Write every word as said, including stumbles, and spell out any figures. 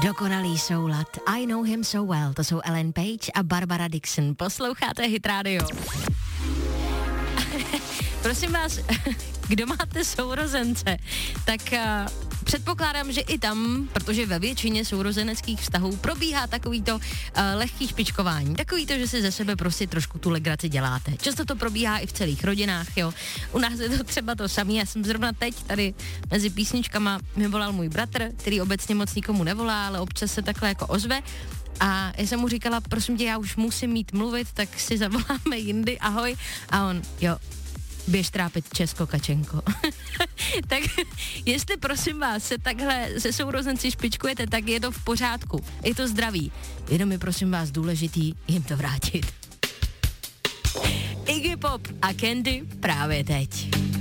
Dokonalý soulad. I know him so well. To jsou Ellen Page a Barbara Dixon. Posloucháte Hit Radio. Prosím vás, kdo máte sourozence, tak uh, předpokládám, že i tam, protože ve většině sourozeneckých vztahů probíhá takovýto uh, lehký špičkování. Takový to, že si ze sebe prostě trošku tu legraci děláte. Často to probíhá i v celých rodinách, jo. U nás je to třeba to samé. Já jsem zrovna teď tady mezi písničkama mi volal můj bratr, který obecně moc nikomu nevolá, ale občas se takhle jako ozve. A já jsem mu říkala, prosím tě, já už musím mít mluvit, tak si zavoláme jindy, ahoj. A on, jo, běž trápit Česko, Kačenko. Tak jestli prosím vás se takhle se sourozenci špičkujete, tak je to v pořádku. Je to zdravý. Jenom je prosím vás důležitý jim to vrátit. Iggy Pop a Candy právě teď.